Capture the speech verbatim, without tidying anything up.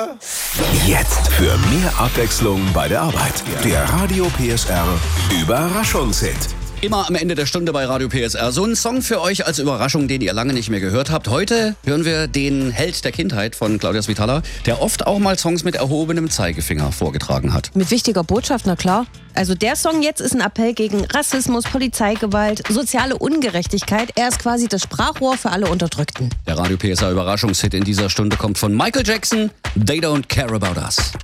Jetzt für mehr Abwechslung bei der Arbeit. Der Radio P S R Überraschungshit. Immer am Ende der Stunde bei Radio P S R. So ein Song für euch als Überraschung, den ihr lange nicht mehr gehört habt. Heute hören wir den Held der Kindheit von Claudia Svitala, der oft auch mal Songs mit erhobenem Zeigefinger vorgetragen hat. Mit wichtiger Botschaft, na klar. Also der Song jetzt ist ein Appell gegen Rassismus, Polizeigewalt, soziale Ungerechtigkeit. Er ist quasi das Sprachrohr für alle Unterdrückten. Der Radio P S R Überraschungshit in dieser Stunde kommt von Michael Jackson, They Don't Care About Us.